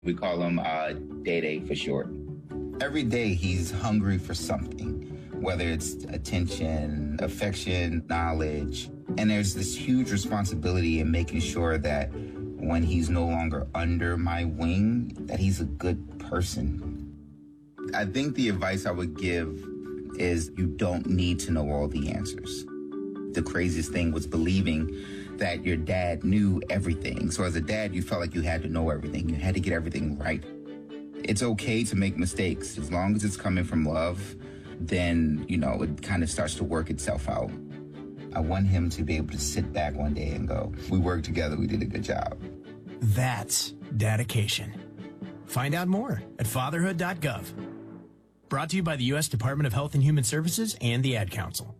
We call him Day for short. Every day he's hungry for something, whether it's attention, affection, knowledge. And there's this huge responsibility in making sure that when he's no longer under my wing, that he's a good person. I think the advice I would give is you don't need to know all the answers. The craziest thing was believing that your dad knew everything. So as a dad, you felt like you had to know everything. You had to get everything right. It's okay to make mistakes. As long as it's coming from love, then, it kind of starts to work itself out. I want him to be able to sit back one day and go, we worked together, we did a good job. That's dedication. Find out more at fatherhood.gov. Brought to you by the U.S. Department of Health and Human Services and the Ad Council.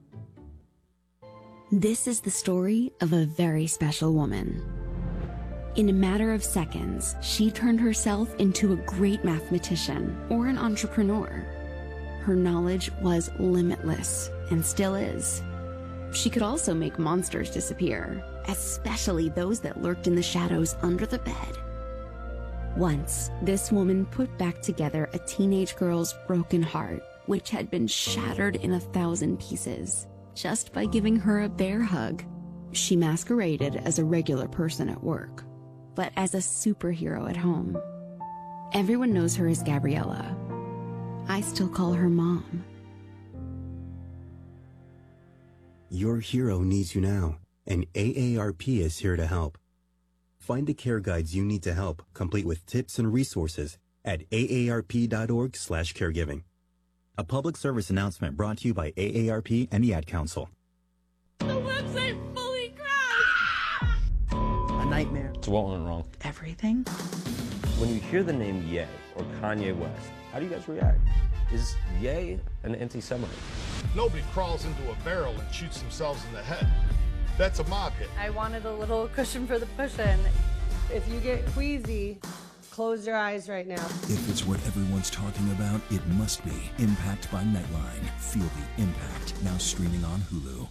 This is the story of a very special woman. In a matter of seconds, she turned herself into a great mathematician or an entrepreneur. Her knowledge was limitless and still is. She could also make monsters disappear, especially those that lurked in the shadows under the bed. Once, this woman put back together a teenage girl's broken heart, which had been shattered in 1,000 pieces, just by giving her a bear hug. She masqueraded as a regular person at work, but as a superhero at home. Everyone knows her as Gabriella. I still call her Mom. Your hero needs you now, and AARP is here to help. Find the care guides you need to help, complete with tips and resources at aarp.org/caregiving. A public service announcement brought to you by AARP and the Ad Council. The website fully crashed! A nightmare. So what went wrong? Everything. When you hear the name Ye or Kanye West, how do you guys react? Is Ye an anti-Semite? Nobody crawls into a barrel and shoots themselves in the head. That's a mob hit. I wanted a little cushion for the cushion. If you get queasy, close your eyes right now. If it's what everyone's talking about, it must be Impact by Nightline. Feel the impact. Now streaming on Hulu.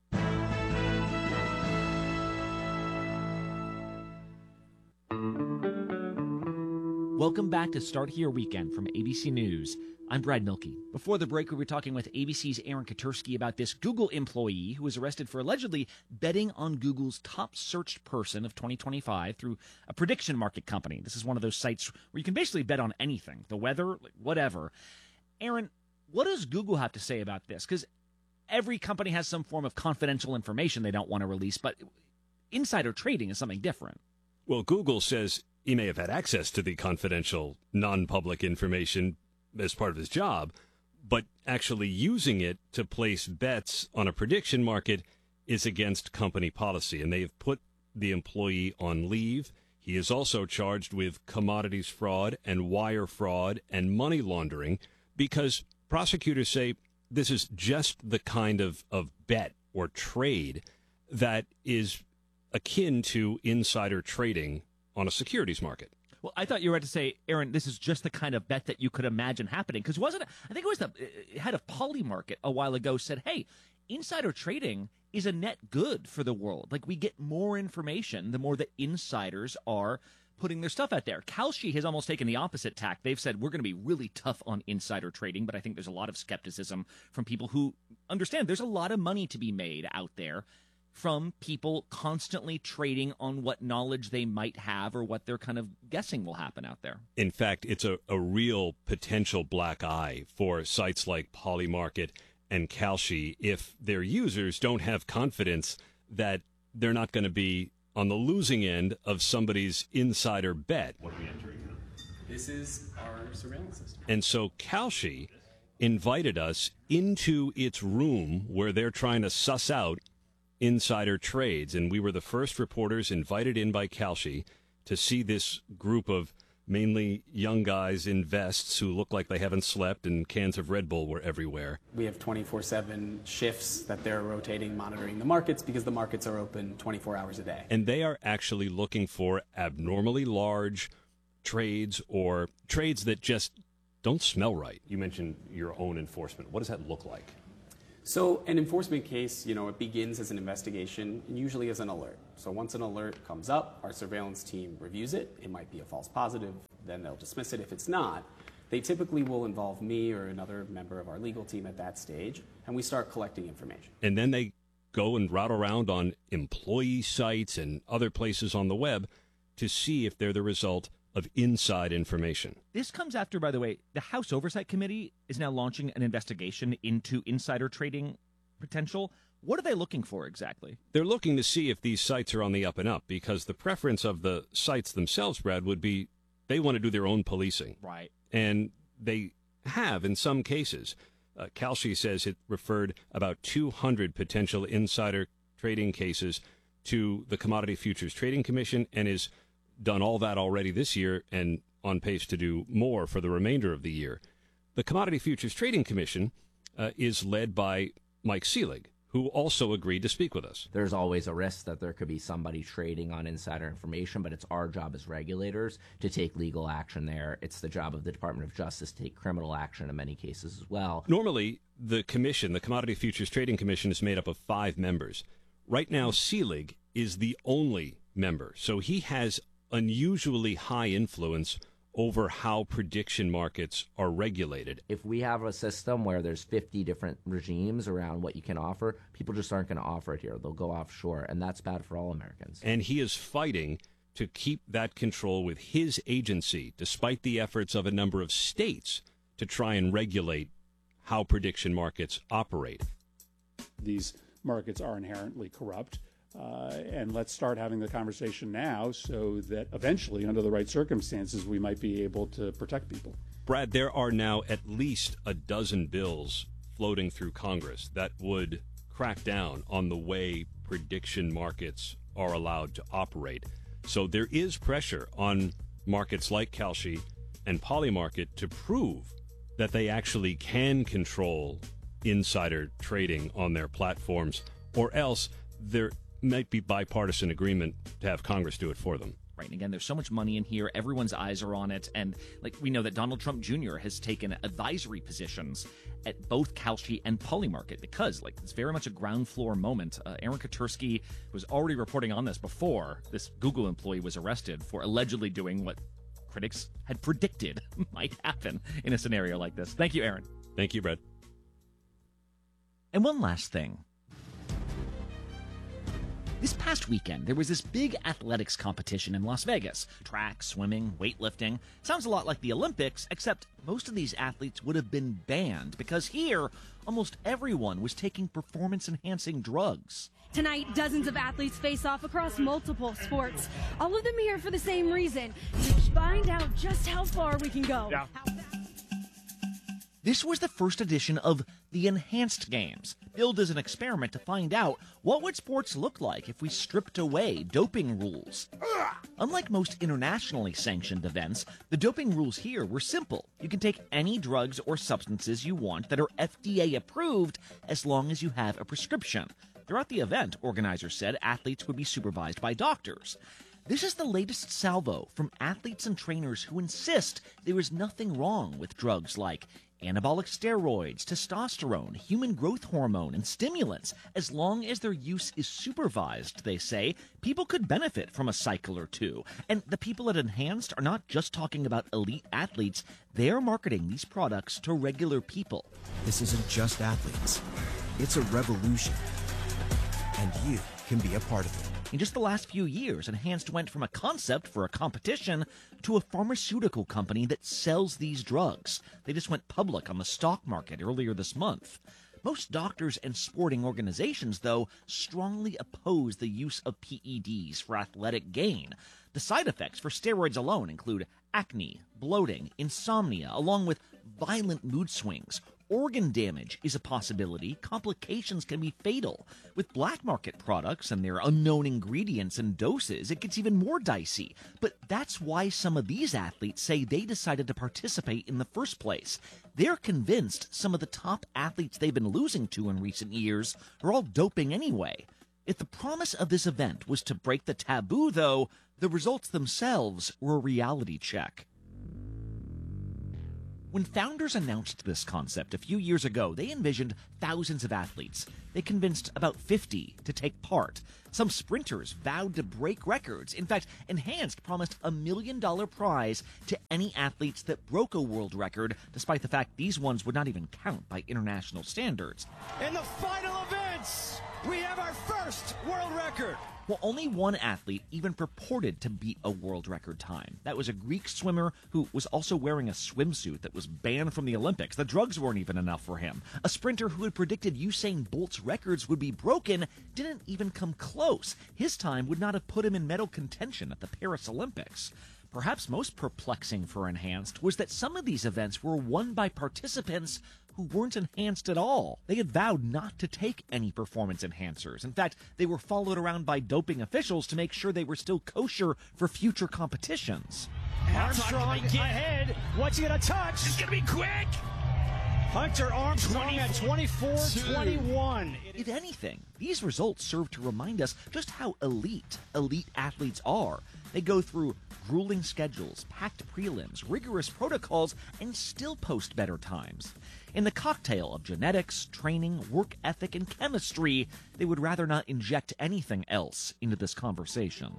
Welcome back to Start Here Weekend from ABC News. I'm Brad Milkey. Before the break, we were talking with ABC's Aaron Katursky about this Google employee who was arrested for allegedly betting on Google's top searched person of 2025 through a prediction market company. This is one of those sites where you can basically bet on anything, the weather, whatever. Aaron, what does Google have to say about this? Because every company has some form of confidential information they don't want to release, but insider trading is something different. Well, Google says he may have had access to the confidential, non-public information as part of his job, but actually using it to place bets on a prediction market is against company policy, and they have put the employee on leave. He is also charged with commodities fraud and wire fraud and money laundering because prosecutors say this is just the kind of bet or trade that is akin to insider trading on a securities market. Well, I thought you were about to say, Aaron, this is just the kind of bet that you could imagine happening. Because I think it was the head of Polymarket a while ago said, hey, insider trading is a net good for the world. Like, we get more information the more that insiders are putting their stuff out there. Kalshi has almost taken the opposite tack. They've said, we're going to be really tough on insider trading, but I think there's a lot of skepticism from people who understand there's a lot of money to be made out there from people constantly trading on what knowledge they might have or what they're kind of guessing will happen out there. In fact, it's a real potential black eye for sites like Polymarket and Kalshi if their users don't have confidence that they're not going to be on the losing end of somebody's insider bet. What are we entering now? This is our surveillance system. And so Kalshi invited us into its room where they're trying to suss out insider trades, and we were the first reporters invited in by Kalshi to see this group of mainly young guys in vests who look like they haven't slept, and cans of Red Bull were everywhere. We have 24/7 shifts that they're rotating, monitoring the markets because the markets are open 24 hours a day. And they are actually looking for abnormally large trades or trades that just don't smell right. You mentioned your own enforcement. What does that look like? So an enforcement case, it begins as an investigation and usually as an alert. So once an alert comes up, our surveillance team reviews it. It might be a false positive, then they'll dismiss it. If it's not, they typically will involve me or another member of our legal team at that stage, and we start collecting information. And then they go and route around on employee sites and other places on the web to see if they're the result of inside information. This comes after, by the way, the House Oversight Committee is now launching an investigation into insider trading potential. What are they looking for exactly? They're looking to see if these sites are on the up and up, because the preference of the sites themselves, Brad, would be they want to do their own policing. Right. And they have in some cases. Kalshi says it referred about 200 potential insider trading cases to the Commodity Futures Trading Commission and is done all that already this year and on pace to do more for the remainder of the year. The Commodity Futures Trading Commission is led by Mike Selig, who also agreed to speak with us. There's always a risk that there could be somebody trading on insider information, but it's our job as regulators to take legal action there. It's the job of the Department of Justice to take criminal action in many cases as well. Normally, the commission, the Commodity Futures Trading Commission, is made up of 5 members. Right now, Selig is the only member, so he has unusually high influence over how prediction markets are regulated. If we have a system where there's 50 different regimes around what you can offer, people just aren't going to offer it here. They'll go offshore, and that's bad for all Americans. And he is fighting to keep that control with his agency, despite the efforts of a number of states to try and regulate how prediction markets operate. These markets are inherently corrupt. And let's start having the conversation now so that eventually, under the right circumstances, we might be able to protect people. Brad, there are now at least a dozen bills floating through Congress that would crack down on the way prediction markets are allowed to operate. So there is pressure on markets like Kalshi and Polymarket to prove that they actually can control insider trading on their platforms, or else there might be bipartisan agreement to have Congress do it for them. Right. And again, there's so much money in here. Everyone's eyes are on it. And we know that Donald Trump Jr. has taken advisory positions at both Kalshi and Polymarket because it's very much a ground floor moment. Aaron Katursky was already reporting on this before this Google employee was arrested for allegedly doing what critics had predicted might happen in a scenario like this. Thank you, Aaron. Thank you, Brad. And one last thing. This past weekend, there was this big athletics competition in Las Vegas. Track, swimming, weightlifting. Sounds a lot like the Olympics, except most of these athletes would have been banned because here, almost everyone was taking performance-enhancing drugs. Tonight, dozens of athletes face off across multiple sports. All of them here for the same reason. To find out just how far we can go. Yeah. This was the first edition of the Enhanced Games, billed as an experiment to find out what would sports look like if we stripped away doping rules. Unlike most internationally sanctioned events, the doping rules here were simple. You can take any drugs or substances you want that are FDA approved as long as you have a prescription. Throughout the event, organizers said athletes would be supervised by doctors. This is the latest salvo from athletes and trainers who insist there is nothing wrong with drugs like anabolic steroids, testosterone, human growth hormone, and stimulants. As long as their use is supervised, they say, people could benefit from a cycle or two. And the people at Enhanced are not just talking about elite athletes, they're marketing these products to regular people. This isn't just athletes. It's a revolution. And you can be a part of it. In just the last few years, Enhanced went from a concept for a competition to a pharmaceutical company that sells these drugs. They just went public on the stock market earlier this month. Most doctors and sporting organizations, though, strongly oppose the use of PEDs for athletic gain. The side effects for steroids alone include acne, bloating, insomnia, along with violent mood swings. Organ damage is a possibility. Complications can be fatal. With black market products and their unknown ingredients and doses, it gets even more dicey. But that's why some of these athletes say they decided to participate in the first place. They're convinced some of the top athletes they've been losing to in recent years are all doping anyway. If the promise of this event was to break the taboo, though, the results themselves were a reality check. When founders announced this concept a few years ago, they envisioned thousands of athletes. They convinced about 50 to take part. Some sprinters vowed to break records. In fact, Enhanced promised $1 million prize to any athletes that broke a world record, despite the fact these ones would not even count by international standards. In the final events, we have our first world record. Well, only one athlete even purported to beat a world record time. That was a Greek swimmer who was also wearing a swimsuit that was banned from the Olympics. The drugs weren't even enough for him. A sprinter who had predicted Usain Bolt's records would be broken didn't even come close. His time would not have put him in medal contention at the Paris Olympics. Perhaps most perplexing for Enhanced was that some of these events were won by participants who weren't enhanced at all. They had vowed not to take any performance enhancers. In fact, they were followed around by doping officials to make sure they were still kosher for future competitions. Armstrong ahead. What's he going to touch? It's going to be quick! Hunter Armstrong at 24-21. If anything, these results serve to remind us just how elite athletes are. They go through grueling schedules, packed prelims, rigorous protocols, and still post better times. In the cocktail of genetics, training, work ethic, and chemistry, they would rather not inject anything else into this conversation.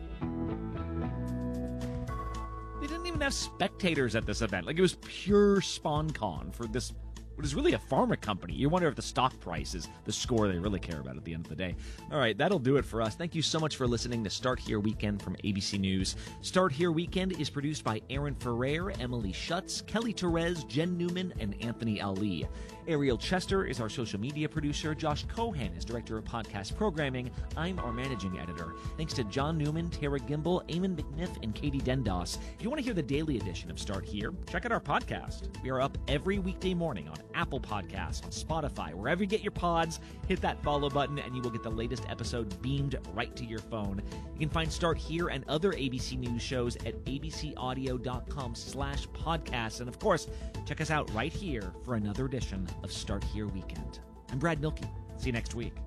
They didn't even have spectators at this event. Like, it was pure SpawnCon for this, what is really a pharma company. You wonder if the stock price is the score they really care about at the end of the day. All right, that'll do it for us. Thank you so much for listening to Start Here Weekend from ABC News. Start Here Weekend is produced by Aaron Ferrer, Emily Schutz, Kelly Torres, Jen Newman, and Anthony Ali. Ariel Chester is our social media producer. Josh Cohan is director of podcast programming. I'm our managing editor. Thanks to John Newman, Tara Gimbel, Eamon McNiff, and Katie Dendos. If you want to hear the daily edition of Start Here, check out our podcast. We are up every weekday morning on Apple Podcasts, on Spotify, wherever you get your pods. Hit that follow button and you will get the latest episode beamed right to your phone. You can find Start Here and other ABC News shows at abcaudio.com/podcasts. And of course, check us out right here for another edition of Start Here Weekend. I'm Brad Milkey. See you next week.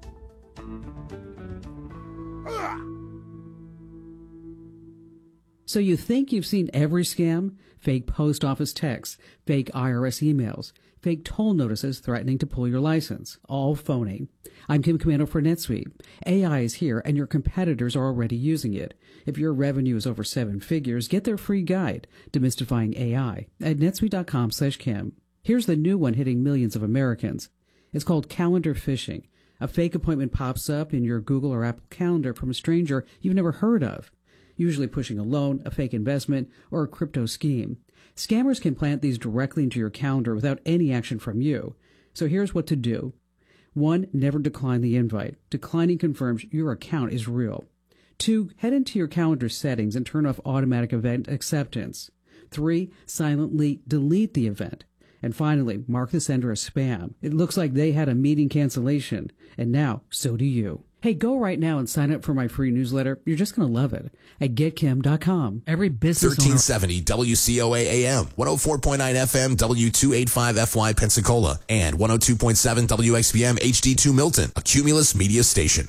So you think you've seen every scam? Fake post office texts, fake IRS emails, fake toll notices threatening to pull your license. All phony. I'm Kim Commando for NetSuite. AI is here and your competitors are already using it. If your revenue is over 7 figures, get their free guide, Demystifying AI, at netsuite.com/Kim. Here's the new one hitting millions of Americans. It's called calendar phishing. A fake appointment pops up in your Google or Apple Calendar from a stranger you've never heard of, usually pushing a loan, a fake investment, or a crypto scheme. Scammers can plant these directly into your calendar without any action from you. So here's what to do. 1. Never decline the invite. Declining confirms your account is real. 2. Head into your calendar settings and turn off automatic event acceptance. 3. Silently delete the event. And finally, mark the sender as spam. It looks like they had a meeting cancellation. And now, so do you. Hey, go right now and sign up for my free newsletter. You're just going to love it. At getkim.com. Every business 1370 WCOA AM, 104.9 FM, W285FY Pensacola, and 102.7 WXBM HD2 Milton, a Cumulus media station.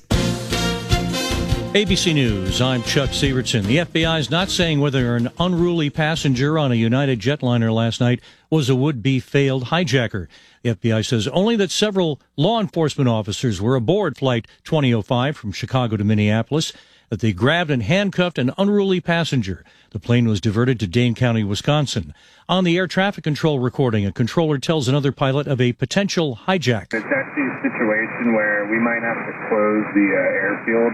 ABC News, I'm Chuck Sievertson. The FBI is not saying whether an unruly passenger on a United jetliner last night was a would-be failed hijacker. The FBI says only that several law enforcement officers were aboard Flight 2005 from Chicago to Minneapolis, that they grabbed and handcuffed an unruly passenger. The plane was diverted to Dane County, Wisconsin. On the air traffic control recording, a controller tells another pilot of a potential hijack. It's actually a situation where we might have to close the airfield.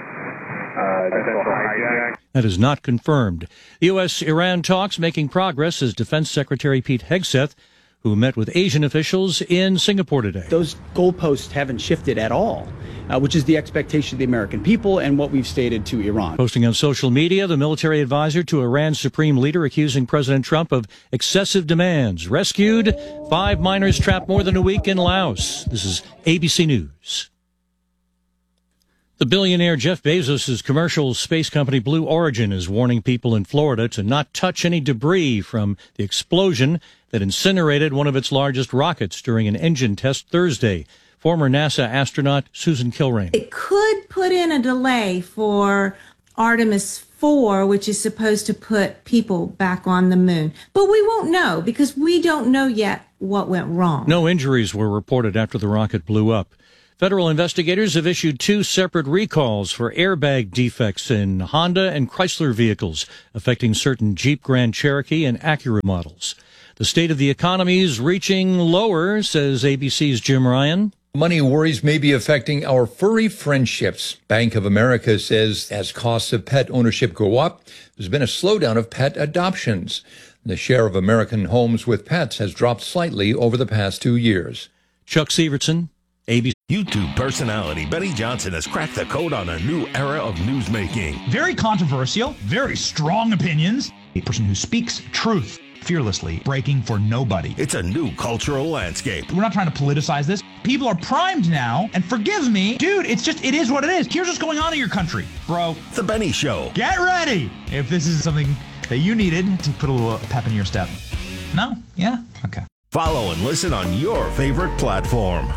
That is not confirmed. U.S.-Iran talks making progress as Defense Secretary Pete Hegseth, who met with Asian officials in Singapore today. Those goalposts haven't shifted at all, which is the expectation of the American people and what we've stated to Iran. Posting on social media, the military advisor to Iran's supreme leader accusing President Trump of excessive demands. Rescued, 5 miners trapped more than a week in Laos. This is ABC News. The billionaire Jeff Bezos' commercial space company Blue Origin is warning people in Florida to not touch any debris from the explosion that incinerated one of its largest rockets during an engine test Thursday. Former NASA astronaut Susan Kilrain. It could put in a delay for Artemis 4, which is supposed to put people back on the moon. But we won't know because we don't know yet what went wrong. No injuries were reported after the rocket blew up. Federal investigators have issued 2 separate recalls for airbag defects in Honda and Chrysler vehicles, affecting certain Jeep Grand Cherokee and Acura models. The state of the economy is reaching lower, says ABC's Jim Ryan. Money worries may be affecting our furry friendships. Bank of America says as costs of pet ownership go up, there's been a slowdown of pet adoptions. The share of American homes with pets has dropped slightly over the past 2 years. Chuck Severson, ABC. YouTube personality Benny Johnson has cracked the code on a new era of newsmaking. Very controversial, very strong opinions. A person who speaks truth fearlessly, breaking for nobody. It's a new cultural landscape. We're not trying to politicize this. People are primed now, and forgive me, dude, it is what it is. Here's what's going on in your country, bro. The Benny Show. Get ready if this is something that you needed to put a little pep in your step. No? Yeah? Okay. Follow and listen on your favorite platform.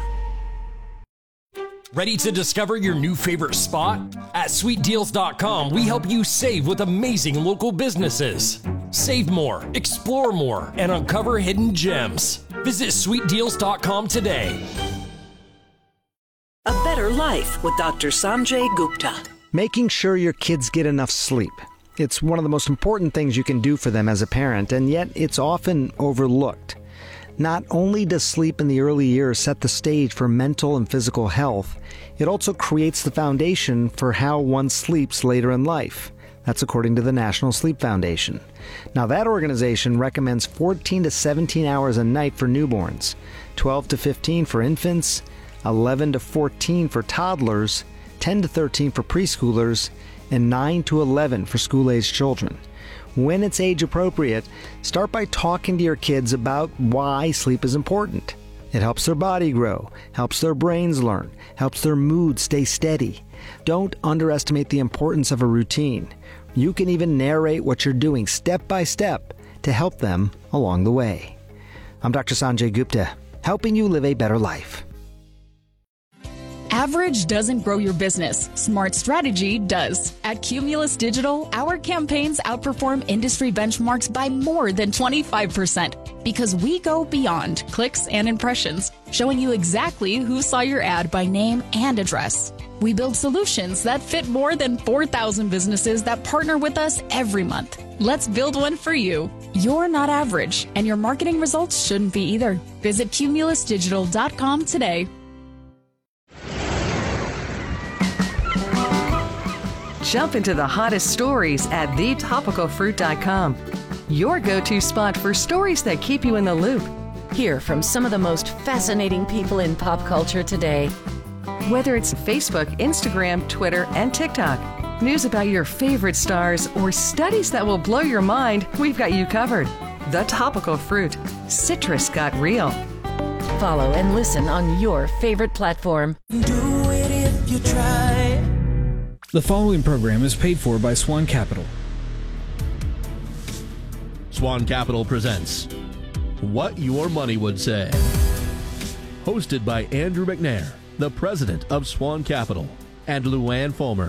Ready to discover your new favorite spot? At SweetDeals.com, we help you save with amazing local businesses. Save more, explore more, and uncover hidden gems. Visit SweetDeals.com today. A Better Life with Dr. Sanjay Gupta. Making sure your kids get enough sleep. It's one of the most important things you can do for them as a parent, and yet it's often overlooked. Not only does sleep in the early years set the stage for mental and physical health, it also creates the foundation for how one sleeps later in life. That's according to the National Sleep Foundation. Now, that organization recommends 14 to 17 hours a night for newborns, 12 to 15 for infants, 11 to 14 for toddlers, 10 to 13 for preschoolers, and 9 to 11 for school-aged children. When it's age appropriate, start by talking to your kids about why sleep is important. It helps their body grow, helps their brains learn, helps their mood stay steady. Don't underestimate the importance of a routine. You can even narrate what you're doing step by step to help them along the way. I'm Dr. Sanjay Gupta, helping you live a better life. Average doesn't grow your business. Smart strategy does. At Cumulus Digital, our campaigns outperform industry benchmarks by more than 25% because we go beyond clicks and impressions, showing you exactly who saw your ad by name and address. We build solutions that fit more than 4,000 businesses that partner with us every month. Let's build one for you. You're not average, and your marketing results shouldn't be either. Visit cumulusdigital.com today. Jump into the hottest stories at thetopicalfruit.com. Your go-to spot for stories that keep you in the loop. Hear from some of the most fascinating people in pop culture today. Whether it's Facebook, Instagram, Twitter, and TikTok, news about your favorite stars, or studies that will blow your mind, we've got you covered. The Topical Fruit. Citrus got real. Follow and listen on your favorite platform. Do it if you try. The following program is paid for by Swan Capital. Swan Capital presents What Your Money Would Say. Hosted by Andrew McNair, the president of Swan Capital, and Luann Fulmer.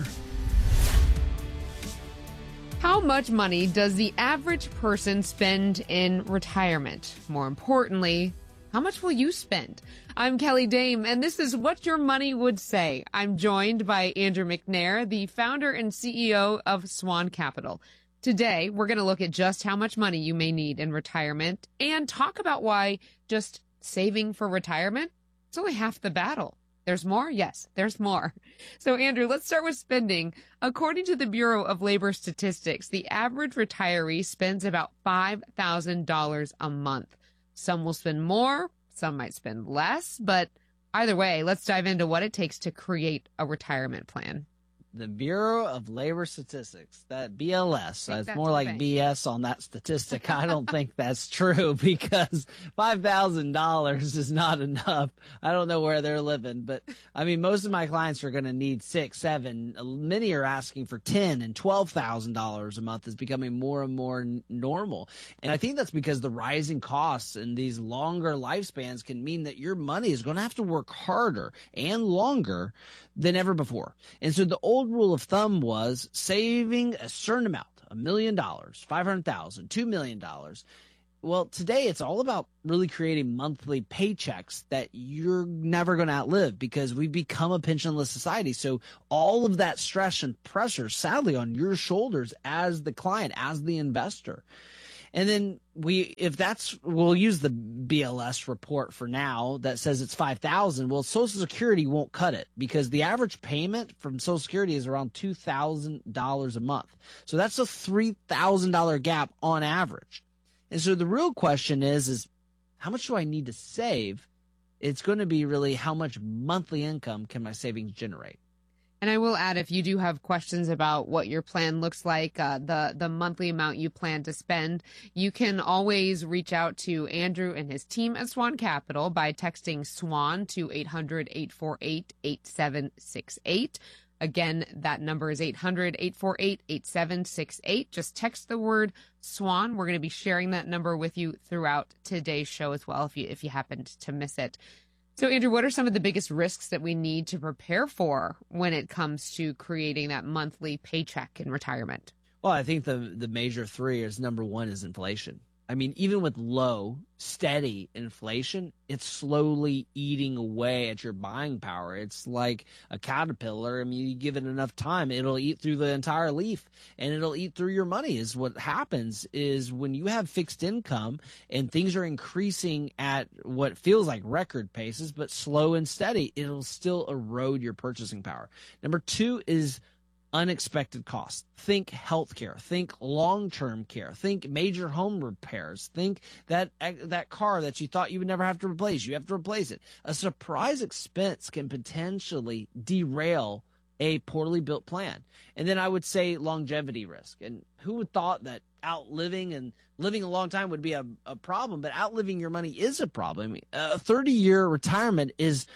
How much money does the average person spend in retirement? More importantly, how much will you spend? I'm Kelly Dame, and this is What Your Money Would Say. I'm joined by Andrew McNair, the founder and CEO of Swan Capital. Today, we're going to look at just how much money you may need in retirement and talk about why just saving for retirement is only half the battle. There's more? Yes, there's more. So, Andrew, let's start with spending. According to the Bureau of Labor Statistics, the average retiree spends about $5,000 a month. Some will spend more, some might spend less, but either way, let's dive into what it takes to create a retirement plan. The Bureau of Labor Statistics, that BLS, it's more like BS on that statistic. I don't think that's true because $5,000 is not enough. I don't know where they're living, but I mean, most of my clients are going to need $6,000, $7,000. Many are asking for $10,000 and $12,000 a month. Is becoming more and more normal. And I think that's because the rising costs and these longer lifespans can mean that your money is going to have to work harder and longer than ever before. And so the older old rule of thumb was saving a certain amount, $1 million, $500,000, $2 million. Well, today it's all about really creating monthly paychecks that you're never going to outlive because we've become a pensionless society. So all of that stress and pressure, sadly, on your shoulders as the client, as the investor. And then we'll use the BLS report for now that says it's $5,000. Well, Social Security won't cut it because the average payment from Social Security is around $2,000 a month. So that's a $3,000 gap on average. And so the real question is how much do I need to save? It's going to be really how much monthly income can my savings generate? And I will add, if you do have questions about what your plan looks like, the monthly amount you plan to spend, you can always reach out to Andrew and his team at Swan Capital by texting SWAN to 800-848-8768. Again, that number is 800-848-8768. Just text the word SWAN. We're going to be sharing that number with you throughout today's show as well if you happened to miss it. So, Andrew, what are some of the biggest risks that we need to prepare for when it comes to creating that monthly paycheck in retirement? Well, I think the major three is number one is inflation. I mean, even with low, steady inflation, it's slowly eating away at your buying power. It's like a caterpillar. I mean, you give it enough time, it'll eat through the entire leaf and it'll eat through your money. Is what happens is when you have fixed income and things are increasing at what feels like record paces, but slow and steady, it'll still erode your purchasing power. Number two is unexpected costs. Think healthcare, think long-term care, think major home repairs, think that car that you thought you would never have to replace, you have to replace it. A surprise expense can potentially derail a poorly built plan. And then I would say longevity risk. And who would thought that outliving and living a long time would be a problem, but outliving your money is a problem. I mean, a 30-year retirement is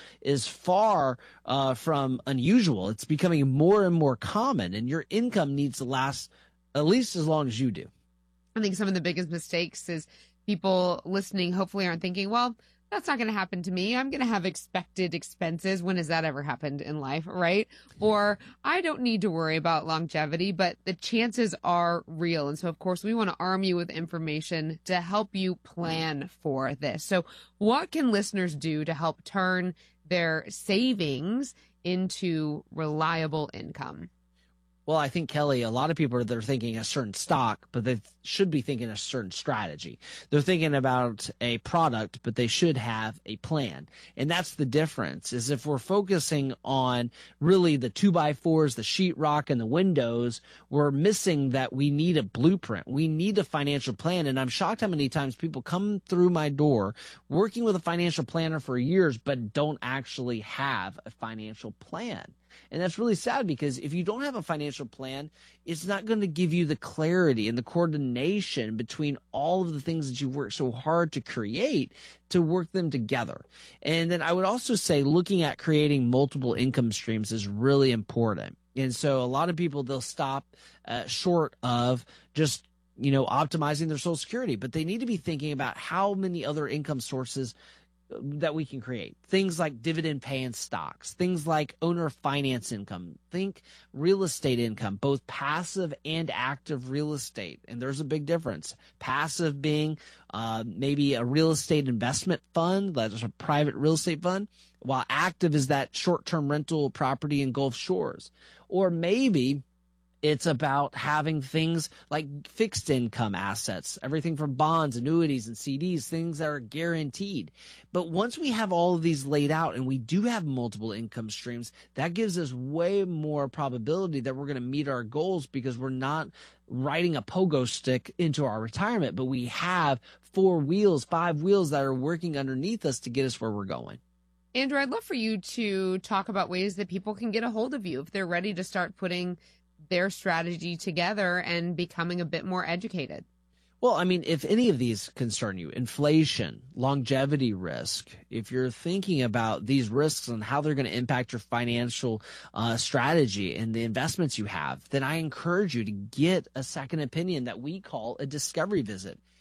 far from unusual. It's becoming more and more common, and your income needs to last at least as long as you do. I think some of the biggest mistakes is people listening hopefully aren't thinking, well, that's not going to happen to me. I'm going to have expected expenses. When has that ever happened in life, right? Or I don't need to worry about longevity, but the chances are real. And so, of course, we want to arm you with information to help you plan for this. So what can listeners do to help turn their savings into reliable income? Well, I think, Kelly, a lot of people they're thinking a certain stock, but they should be thinking a certain strategy. They're thinking about a product, but they should have a plan. And that's the difference, is if we're focusing on really the 2x4s, the sheetrock, and the windows, we're missing that we need a blueprint. We need a financial plan. And I'm shocked how many times people come through my door working with a financial planner for years, but don't actually have a financial plan. And that's really sad, because if you don't have a financial plan, it's not going to give you the clarity and the coordination between all of the things that you work so hard to create to work them together. And then I would also say looking at creating multiple income streams is really important. And so a lot of people, they'll stop short of just optimizing their Social Security, but they need to be thinking about how many other income sources that we can create. Things like dividend paying stocks, things like owner finance income, think real estate income, both passive and active real estate. And there's a big difference. Passive being maybe a real estate investment fund, that's a private real estate fund, while active is that short-term rental property in Gulf Shores. Or maybe it's about having things like fixed income assets, everything from bonds, annuities, and CDs, things that are guaranteed. But once we have all of these laid out and we do have multiple income streams, that gives us way more probability that we're going to meet our goals, because we're not riding a pogo stick into our retirement, but we have 4 wheels, 5 wheels that are working underneath us to get us where we're going. Andrew, I'd love for you to talk about ways that people can get a hold of you if they're ready to start putting their strategy together and becoming a bit more educated. Well, I mean, if any of these concern you, inflation, longevity risk, if you're thinking about these risks and how they're going to impact your financial strategy and the investments you have, then I encourage you to get a second opinion that we call a discovery visit.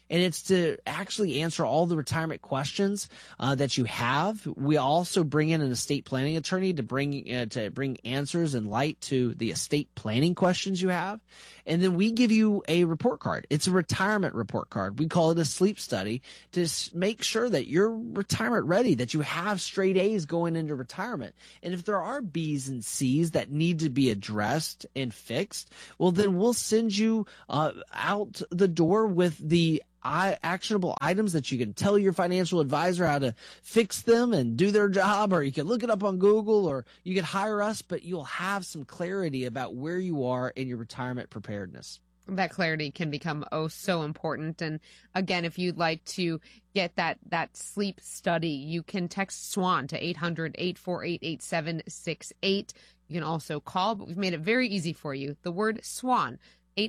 and it's to actually answer all the retirement questions that you have. We also bring in an estate planning attorney to bring answers and light to the estate planning questions you have. And then we give you a report card. It's a retirement report card. We call it a sleep study to make sure that you're retirement ready, that you have straight A's going into retirement. And if there are B's and C's that need to be addressed and fixed, well, then we'll send you out the door with the actionable items that you can tell your financial advisor how to fix them and do their job, or you can look it up on Google, or you can hire us, but you'll have some clarity about where you are in your retirement preparedness. That clarity can become so important. And again, if you'd like to get that sleep study, you can text SWAN to 800-848-8768. You can also call, but we've made it very easy for you. The word SWAN,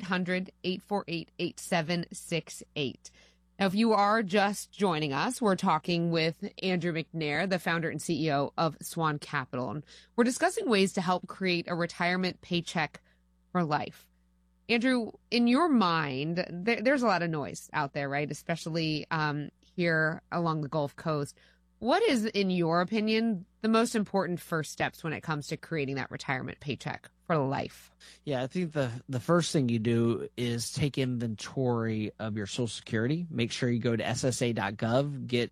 800-848-8768. Now, if you are just joining us, we're talking with Andrew McNair, the founder and CEO of Swan Capital. And we're discussing ways to help create a retirement paycheck for life. Andrew, in your mind, there's a lot of noise out there, right? Especially here along the Gulf Coast. What is, in your opinion, the most important first steps when it comes to creating that retirement paycheck for life? Yeah, I think the first thing you do is take inventory of your Social Security. Make sure you go to ssa.gov, get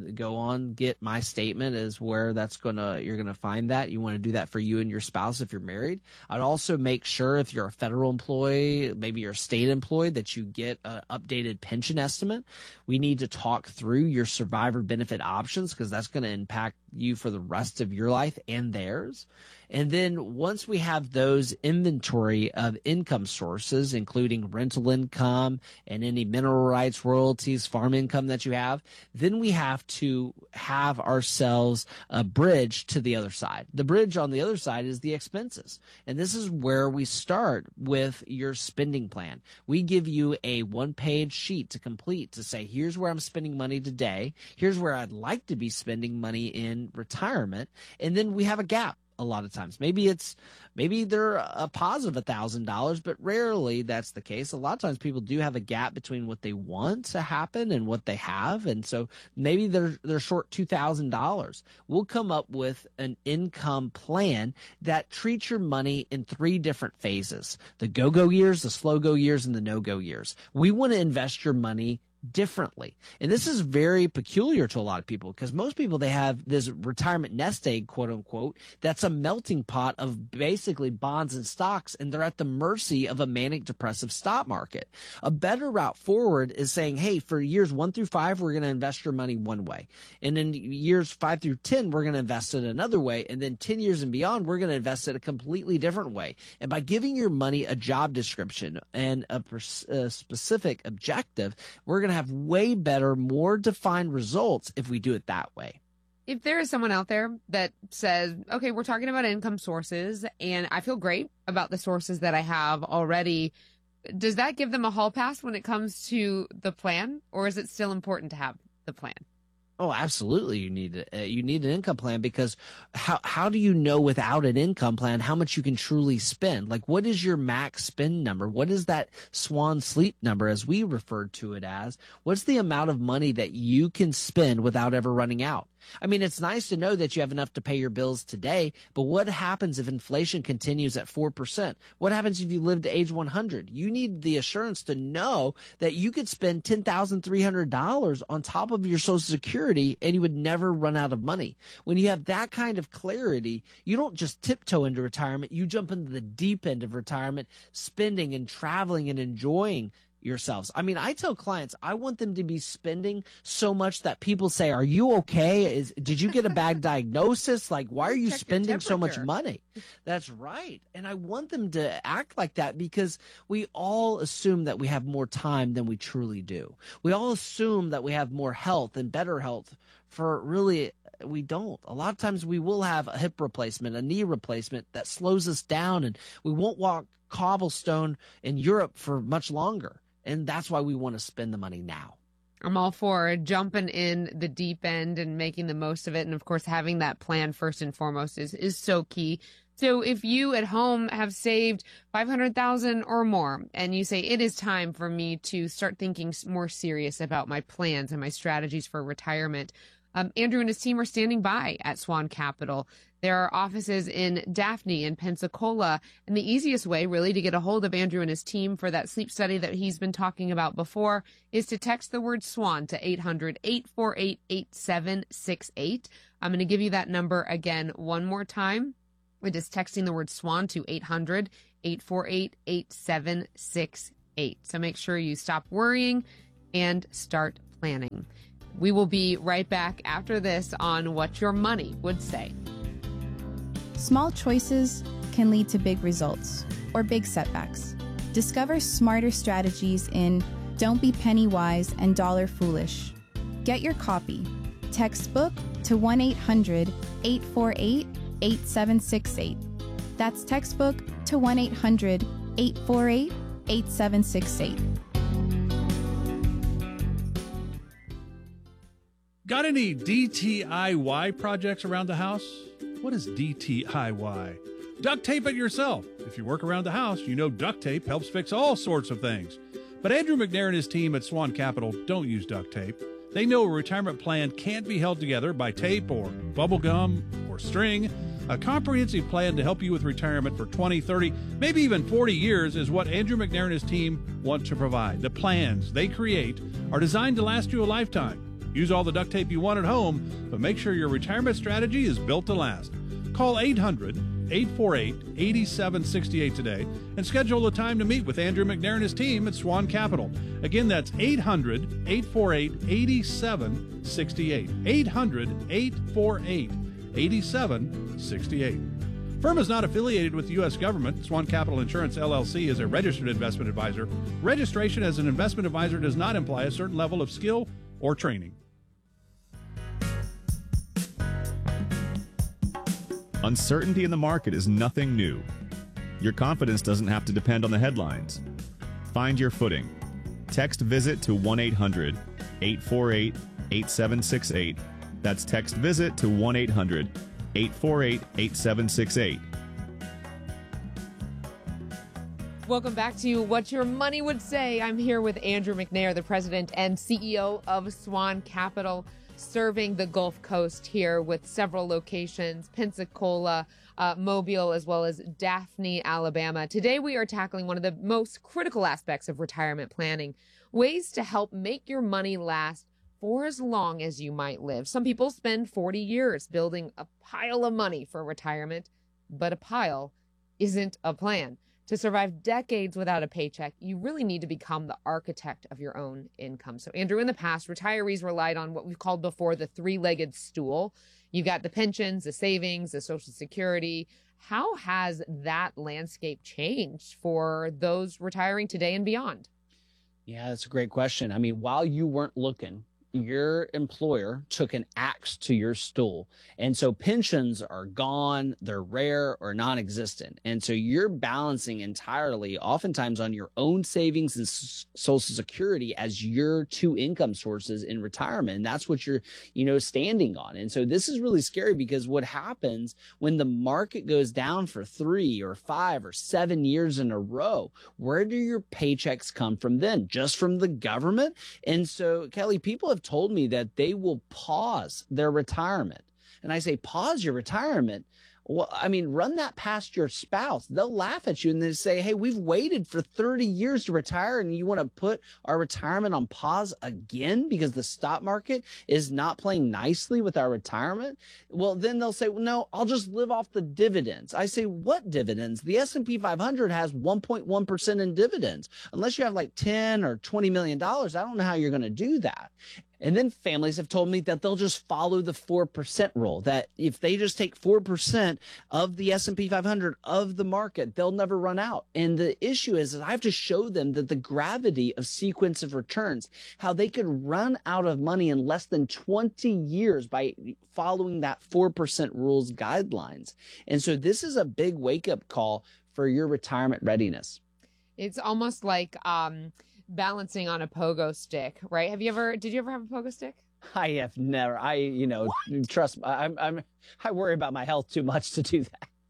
my statement is where you're gonna find that. You want to do that for you and your spouse if you're married. I'd also make sure if you're a federal employee, maybe you're a state employee, that you get an updated pension estimate. We need to talk through your survivor benefit options because that's going to impact you for the rest of your life and theirs. And then once we have those inventory of income sources, including rental income and any mineral rights, royalties, farm income that you have, then we have to have ourselves a bridge to the other side. The bridge on the other side is the expenses. And this is where we start with your spending plan. We give you a one-page sheet to complete to say, here's where I'm spending money today. Here's where I'd like to be spending money in retirement. And then we have a gap. A lot of times, maybe they're a positive $1,000, but rarely that's the case. A lot of times people do have a gap between what they want to happen and what they have. And so maybe they're short $2,000. We'll come up with an income plan that treats your money in 3 different phases: the go-go years, the slow-go years, and the no-go years. We want to invest your money differently. And this is very peculiar to a lot of people because most people, they have this retirement nest egg, quote unquote, that's a melting pot of basically bonds and stocks, and they're at the mercy of a manic depressive stock market. A better route forward is saying, hey, for years 1 through 5, we're going to invest your money one way. And in years 5 through 10, we're going to invest it another way. And then 10 years and beyond, we're going to invest it a completely different way. And by giving your money a job description and a specific objective, we're going to have way better, more defined results if we do it that way. If there is someone out there that says, okay, we're talking about income sources and I feel great about the sources that I have already, does that give them a hall pass when it comes to the plan, or is it still important to have the plan? Oh, absolutely. You need an income plan, because how do you know without an income plan how much you can truly spend? Like, what is your max spend number? What is that swan sleep number, as we referred to it as? What's the amount of money that you can spend without ever running out? I mean, it's nice to know that you have enough to pay your bills today, but what happens if inflation continues at 4%? What happens if you live to age 100? You need the assurance to know that you could spend $10,300 on top of your Social Security and you would never run out of money. When you have that kind of clarity, you don't just tiptoe into retirement, you jump into the deep end of retirement, spending and traveling and enjoying yourselves. I mean, I tell clients, I want them to be spending so much that people say, are you okay? Did you get a bad diagnosis? Like, why are you spending so much money? That's right. And I want them to act like that, because we all assume that we have more time than we truly do. We all assume that we have more health and better health, for really we don't. A lot of times we will have a hip replacement, a knee replacement that slows us down, and we won't walk cobblestone in Europe for much longer. And that's why we want to spend the money now. I'm all for jumping in the deep end and making the most of it. And of course, having that plan first and foremost is so key So if you at home have saved $500,000 or more and you say it is time for me to start thinking more serious about my plans and my strategies for retirement, Andrew and his team are standing by at Swan Capital. There are offices in Daphne and Pensacola, and the easiest way really to get a hold of Andrew and his team for that sleep study that he's been talking about before is to text the word SWAN to 800-848-8768. I'm going to give you that number again one more time. It is texting the word SWAN to 800-848-8768. So make sure you stop worrying and start planning. We will be right back after this on What Your Money Would Say. Small choices can lead to big results or big setbacks. Discover smarter strategies in Don't Be Penny Wise and Dollar Foolish. Get your copy. Text book to 1-800-848-8768. That's textbook to 1-800-848-8768. Got any DTIY projects around the house? What is DTIY? Duct tape it yourself. If you work around the house, you know duct tape helps fix all sorts of things. But Andrew McNair and his team at Swan Capital don't use duct tape. They know a retirement plan can't be held together by tape or bubble gum or string. A comprehensive plan to help you with retirement for 20, 30, maybe even 40 years is what Andrew McNair and his team want to provide. The plans they create are designed to last you a lifetime. Use all the duct tape you want at home, but make sure your retirement strategy is built to last. Call 800-848-8768 today and schedule a time to meet with Andrew McNair and his team at Swan Capital. Again, that's 800-848-8768. 800-848-8768. Firm is not affiliated with the U.S. government. Swan Capital Insurance, LLC is a registered investment advisor. Registration as an investment advisor does not imply a certain level of skill or training. Uncertainty in the market is nothing new. Your confidence doesn't have to depend on the headlines. Find your footing. Text VISIT to 1-800-848-8768. That's text VISIT to 1-800-848-8768. Welcome back to What Your Money Would Say. I'm here with Andrew McNair, the president and CEO of Swan Capital, serving the Gulf Coast here with several locations, Pensacola, Mobile, as well as Daphne, Alabama. Today, we are tackling one of the most critical aspects of retirement planning, ways to help make your money last for as long as you might live. Some people spend 40 years building a pile of money for retirement, but a pile isn't a plan. To survive decades without a paycheck, you really need to become the architect of your own income. So, Andrew, in the past, retirees relied on what we've called before the three-legged stool. You've got the pensions, the savings, the Social Security. How has that landscape changed for those retiring today and beyond? Yeah, that's a great question. I mean, while you weren't looking, your employer took an axe to your stool. And so pensions are gone, they're rare or non-existent. And so you're balancing entirely, oftentimes on your own savings and Social Security as your two income sources in retirement. And that's what you're, standing on. And so this is really scary because what happens when the market goes down for 3 or 5 or 7 years in a row, where do your paychecks come from then? Just from the government? And so, Kelly, people have told me that they will pause their retirement. And I say, pause your retirement? Well, I mean, run that past your spouse. They'll laugh at you and they say, hey, we've waited for 30 years to retire and you want to put our retirement on pause again because the stock market is not playing nicely with our retirement? Well, then they'll say, well, no, I'll just live off the dividends. I say, what dividends? The S&P 500 has 1.1% in dividends. Unless you have like 10 or $20 million, I don't know how you're going to do that. And then families have told me that they'll just follow the 4% rule, that if they just take 4% of the S&P 500 of the market, they'll never run out. And the issue is I have to show them that the gravity of sequence of returns, how they could run out of money in less than 20 years by following that 4% rules guidelines. And so this is a big wake-up call for your retirement readiness. It's almost like balancing on a pogo stick, right? Did you ever have a pogo stick? I have never. Trust me, I worry about my health too much to do that.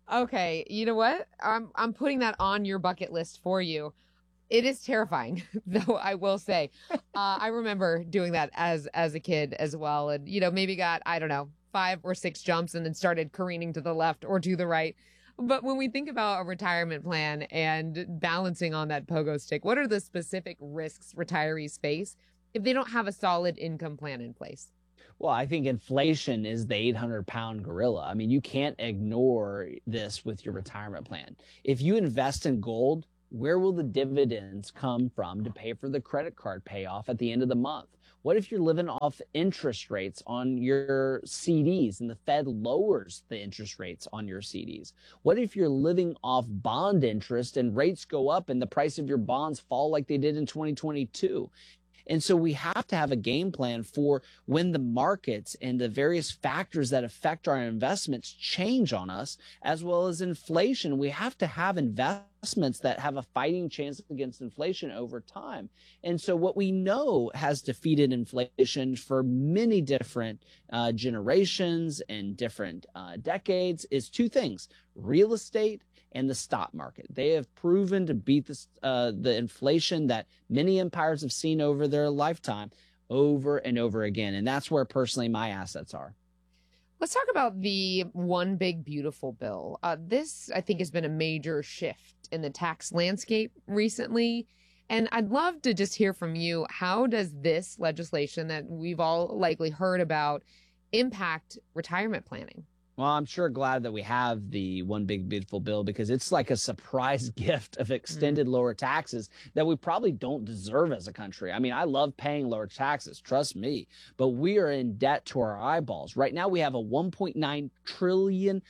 Okay, you know what? I'm putting that on your bucket list for you. It is terrifying, though, I will say. I remember doing that as a kid as well. And, maybe got, I don't know, 5 or 6 jumps and then started careening to the left or to the right. But when we think about a retirement plan and balancing on that pogo stick, what are the specific risks retirees face if they don't have a solid income plan in place? Well, I think inflation is the 800-pound gorilla. I mean, you can't ignore this with your retirement plan. If you invest in gold, where will the dividends come from to pay for the credit card payoff at the end of the month? What if you're living off interest rates on your CDs and the Fed lowers the interest rates on your CDs? What if you're living off bond interest and rates go up and the price of your bonds fall like they did in 2022? And so we have to have a game plan for when the markets and the various factors that affect our investments change on us, as well as inflation. We have to have investments that have a fighting chance against inflation over time. And so what we know has defeated inflation for many different generations and different decades is 2 things: real estate and the stock market. They have proven to beat the inflation that many empires have seen over their lifetime over and over again. And that's where personally my assets are. Let's talk about the One Big Beautiful Bill. This, I think, has been a major shift in the tax landscape recently. And I'd love to just hear from you. How does this legislation that we've all likely heard about impact retirement planning? Well, I'm sure glad that we have the One Big Beautiful Bill, because it's like a surprise gift of extended lower taxes that we probably don't deserve as a country. I mean, I love paying lower taxes, trust me, but we are in debt to our eyeballs. Right now, we have a $1.9 trillion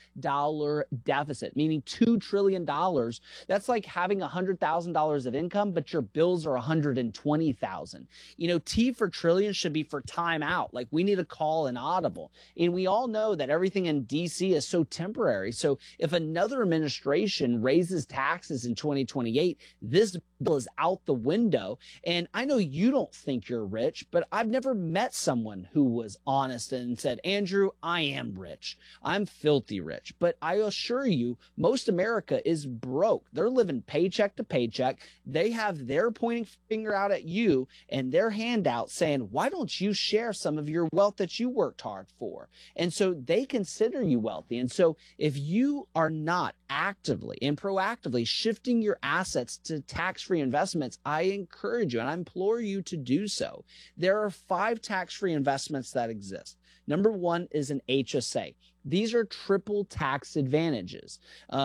deficit, meaning $2 trillion. That's like having $100,000 of income, but your bills are $120,000. T for trillion should be for time out. Like, we need to call an audible. And we all know that everything in DC is so temporary. So if another administration raises taxes in 2028, this bill is out the window. And I know you don't think you're rich, but I've never met someone who was honest and said, Andrew, I am rich. I'm filthy rich. But I assure you, most America is broke. They're living paycheck to paycheck. They have their pointing finger out at you and their handout saying, why don't you share some of your wealth that you worked hard for? And so they consider you wealthy. And so if you are not actively and proactively shifting your assets to tax-free investments, I encourage you and I implore you to do so. There are 5 tax-free investments that exist. Number 1 is an HSA. These are triple tax advantages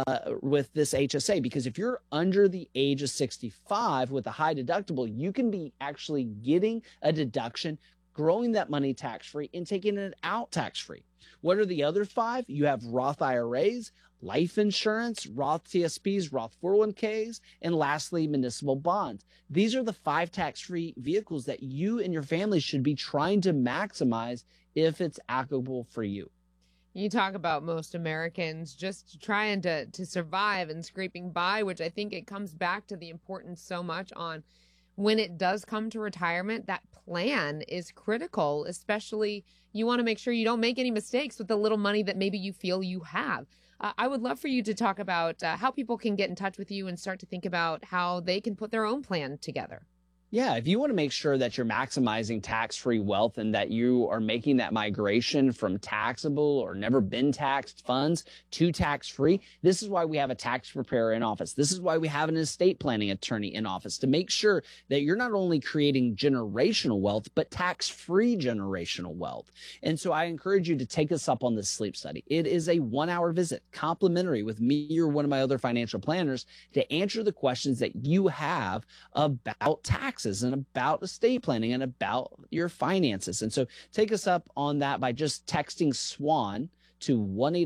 with this HSA, because if you're under the age of 65 with a high deductible, you can be actually getting a deduction, growing that money tax-free and taking it out tax-free. What are the other 5? You have Roth IRAs, life insurance, Roth TSPs, Roth 401ks, and lastly, municipal bonds. These are the 5 tax-free vehicles that you and your family should be trying to maximize if it's applicable for you. You talk about most Americans just trying to survive and scraping by, which I think it comes back to the importance so much on when it does come to retirement. That plan is critical, especially you want to make sure you don't make any mistakes with the little money that maybe you feel you have. I would love for you to talk about how people can get in touch with you and start to think about how they can put their own plan together. Yeah, if you want to make sure that you're maximizing tax-free wealth and that you are making that migration from taxable or never been taxed funds to tax-free, this is why we have a tax preparer in office. This is why we have an estate planning attorney in office, to make sure that you're not only creating generational wealth, but tax-free generational wealth. And so I encourage you to take us up on this sleep study. It is a 1-hour visit, complimentary, with me or one of my other financial planners to answer the questions that you have about taxes and about estate planning and about your finances. And so take us up on that by just texting SWAN to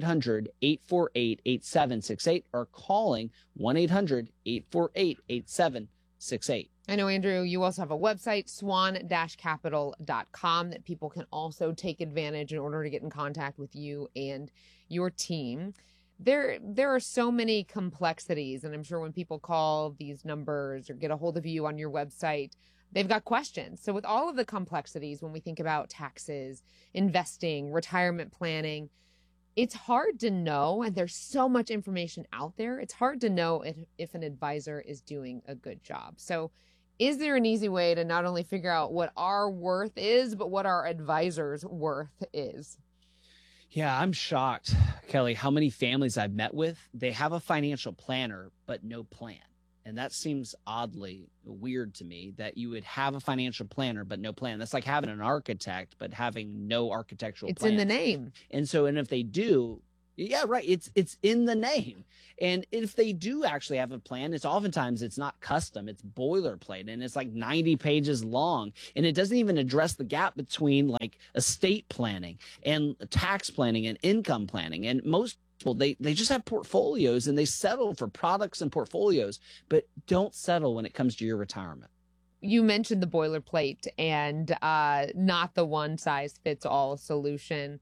1-800-848-8768 or calling 1-800-848-8768. I know, Andrew, you also have a website, swan-capital.com, that people can also take advantage in order to get in contact with you and your team. There are so many complexities, and I'm sure when people call these numbers or get a hold of you on your website, they've got questions. So with all of the complexities, when we think about taxes, investing, retirement planning, it's hard to know, and there's so much information out there. It's hard to know if an advisor is doing a good job. So is there an easy way to not only figure out what our worth is, but what our advisor's worth is? Yeah, I'm shocked, Kelly, how many families I've met with, they have a financial planner, but no plan. And that seems oddly weird to me, that you would have a financial planner, but no plan. That's like having an architect, but having no architectural plan. It's in the name. And so, and if they do, yeah, right. It's in the name. And if they do actually have a plan, it's not custom, it's boilerplate, and it's like 90 pages long. And it doesn't even address the gap between like estate planning and tax planning and income planning. And most people, they just have portfolios and they settle for products and portfolios, but don't settle when it comes to your retirement. You mentioned the boilerplate and not the one size fits all solution.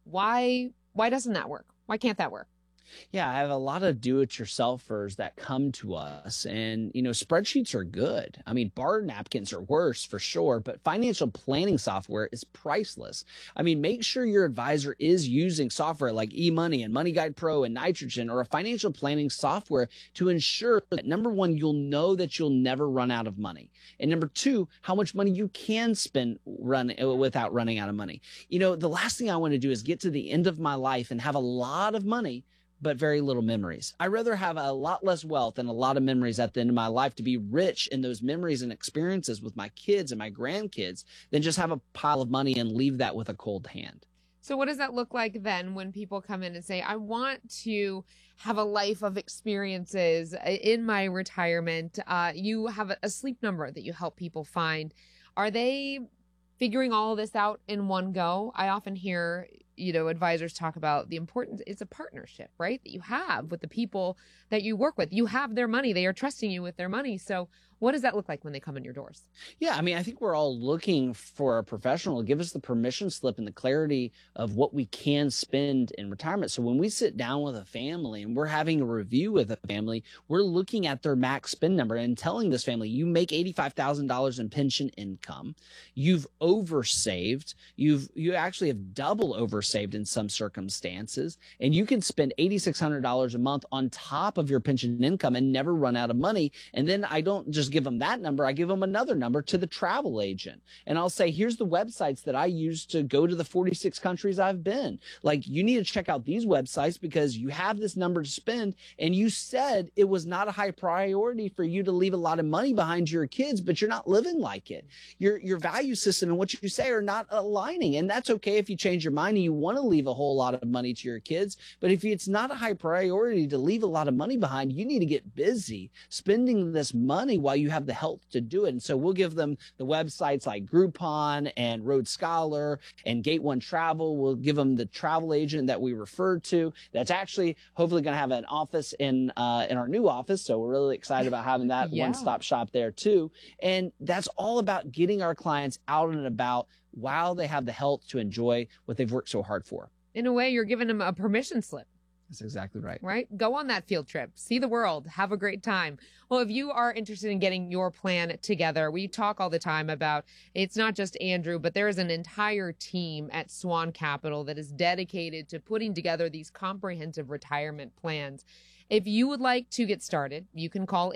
Why doesn't that work? Why can't that work? Yeah, I have a lot of do-it-yourselfers that come to us, and, spreadsheets are good. I mean, bar napkins are worse for sure, but financial planning software is priceless. I mean, make sure your advisor is using software like eMoney and Money Guide Pro and Nitrogen, or a financial planning software to ensure that, number one, you'll know that you'll never run out of money. And number two, how much money you can spend without running out of money. The last thing I want to do is get to the end of my life and have a lot of money, but very little memories. I'd rather have a lot less wealth and a lot of memories at the end of my life to be rich in those memories and experiences with my kids and my grandkids than just have a pile of money and leave that with a cold hand. So what does that look like then when people come in and say, I want to have a life of experiences in my retirement? You have a sleep number that you help people find. Are they figuring all of this out in one go? I often hear, advisors talk about the importance. It's a partnership, right? That you have with the people that you work with. You have their money. They are trusting you with their money. So what does that look like when they come in your doors? Yeah, I mean, I think we're all looking for a professional to give us the permission slip and the clarity of what we can spend in retirement. So when we sit down with a family and we're having a review with a family, we're looking at their max spend number and telling this family, you make $85,000 in pension income. You've oversaved. You actually have double oversaved in some circumstances. And you can spend $8,600 a month on top of your pension income and never run out of money. And then I don't just give them that number. I give them another number to the travel agent. And I'll say, here's the websites that I use to go to the 46 countries I've been. Like, you need to check out these websites because you have this number to spend. And you said it was not a high priority for you to leave a lot of money behind your kids, but you're not living like it. Your value system and what you say are not aligning. And that's okay if you change your mind and you want to leave a whole lot of money to your kids. But if it's not a high priority to leave a lot of money behind, you need to get busy spending this money while you have the health to do it. And so we'll give them the websites like Groupon and Road Scholar and Gate One Travel. We'll give them the travel agent that we referred to. That's actually hopefully going to have an office in our new office. So we're really excited about having that one-stop shop there too. And that's all about getting our clients out and about while they have the health to enjoy what they've worked so hard for. In a way, you're giving them a permission slip. That's exactly right. Right? Go on that field trip. See the world. Have a great time. Well, if you are interested in getting your plan together, we talk all the time about it's not just Andrew, but there is an entire team at Swan Capital that is dedicated to putting together these comprehensive retirement plans. If you would like to get started, you can call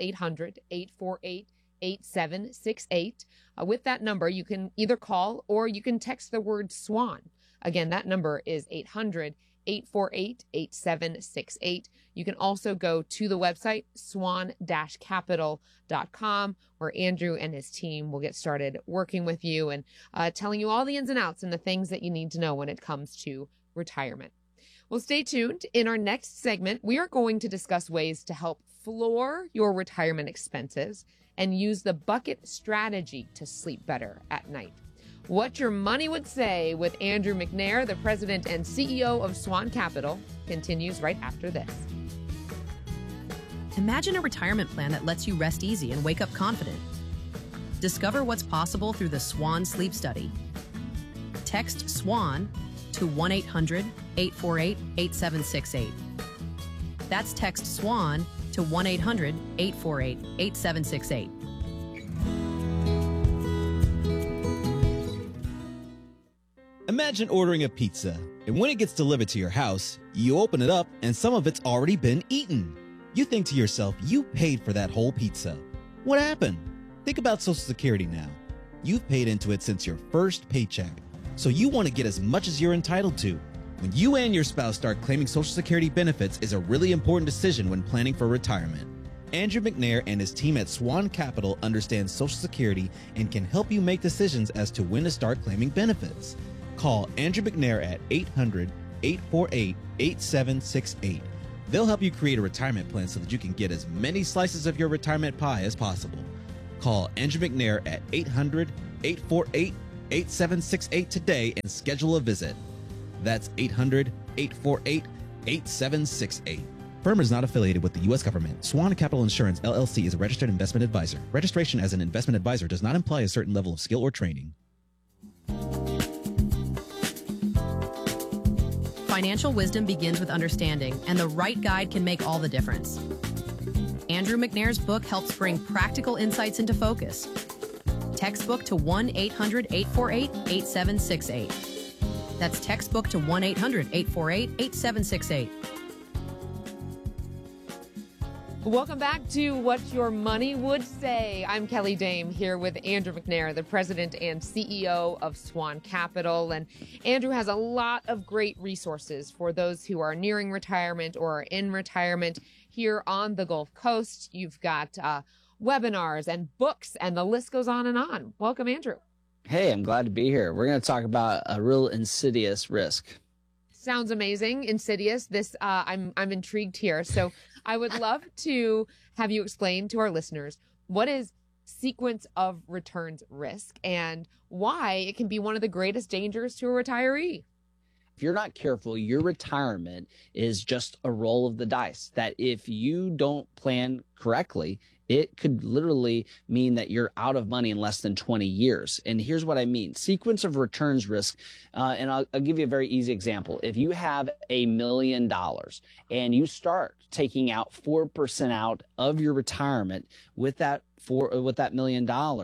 800-848-8768. With that number, you can either call or you can text the word SWAN. Again, that number is 800-848-8768. You can also go to the website, swan-capital.com, where Andrew and his team will get started working with you and telling you all the ins and outs and the things that you need to know when it comes to retirement. Well, stay tuned. In our next segment, we are going to discuss ways to help floor your retirement expenses and use the bucket strategy to sleep better at night. What Your Money Would Say with Andrew McNair, the president and CEO of Swan Capital, continues right after this. Imagine a retirement plan that lets you rest easy and wake up confident. Discover what's possible through the Swan Sleep Study. Text SWAN to 1-800-848-8768. That's text SWAN to 1-800-848-8768. Imagine ordering a pizza, and when it gets delivered to your house, you open it up and some of it's already been eaten. You think to yourself, you paid for that whole pizza. What happened? Think about Social Security now. You've paid into it since your first paycheck, so you want to get as much as you're entitled to. When you and your spouse start claiming Social Security benefits is a really important decision when planning for retirement. Andrew McNair and his team at Swan Capital understand Social Security and can help you make decisions as to when to start claiming benefits. Call Andrew McNair at 800-848-8768. They'll help you create a retirement plan so that you can get as many slices of your retirement pie as possible. Call Andrew McNair at 800-848-8768 today and schedule a visit. That's 800-848-8768. Firm is not affiliated with the U.S. government. Swan Capital Insurance, LLC is a registered investment advisor. Registration as an investment advisor does not imply a certain level of skill or training. Financial wisdom begins with understanding, and the right guide can make all the difference. Andrew McNair's book helps bring practical insights into focus. Textbook to 1-800-848-8768. That's textbook to 1-800-848-8768. Welcome back to What Your Money Would Say. I'm Kelly Dame here with Andrew McNair, the president and CEO of Swan Capital. And Andrew has a lot of great resources for those who are nearing retirement or are in retirement here on the Gulf Coast. You've got webinars and books, and the list goes on and on. Welcome, Andrew. Hey, I'm glad to be here. We're going to talk about a real insidious risk. Sounds amazing. Insidious. This, I'm intrigued here. So I would love to have you explain to our listeners what is sequence of returns risk and why it can be one of the greatest dangers to a retiree. If you're not careful, your retirement is just a roll of the dice that if you don't plan correctly, it could literally mean that you're out of money in less than 20 years. And here's what I mean. Sequence of returns risk, and I'll give you a very easy example. If you have $1 million and you start taking out 4% out of your retirement with that $1 million,